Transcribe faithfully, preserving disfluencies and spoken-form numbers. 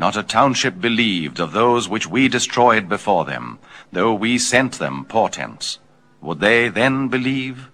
not a township believed of those which we destroyed before them, though we sent them portents. Would they then believe?